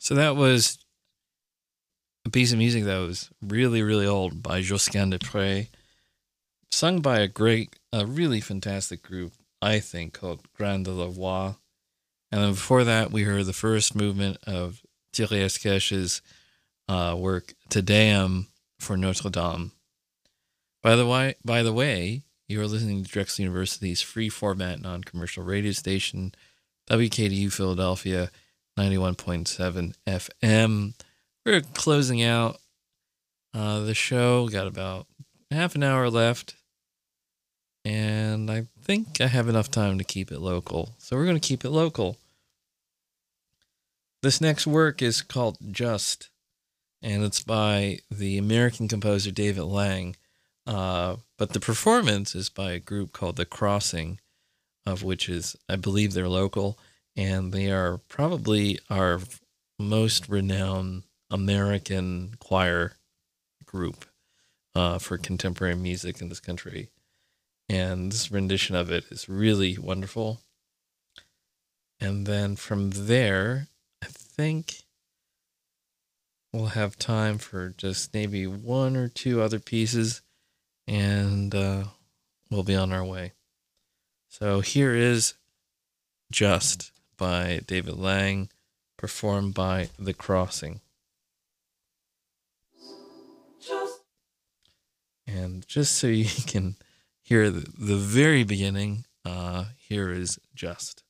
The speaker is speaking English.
So that was a piece of music that was really, really old by Josquin des Prez, sung by a really fantastic group, I think, called Grand de la Voix. And then before that, we heard the first movement of Thierry Esquèche's work, Te Deum for Notre Dame. By the way, you are listening to Drexel University's free format non-commercial radio station, WKDU Philadelphia, 91.7 FM. We're closing out the show. Got about half an hour left. And I think I have enough time to keep it local. So we're going to keep it local. This next work is called Just, and it's by the American composer David Lang. But the performance is by a group called The Crossing, of which is, I believe they're local, and they are probably our most renowned American choir group for contemporary music in this country. And this rendition of it is really wonderful. And then from there, I think we'll have time for just maybe one or two other pieces, and we'll be on our way. So here is Just by David Lang, performed by The Crossing. And just so you can hear the very beginning, here is Just.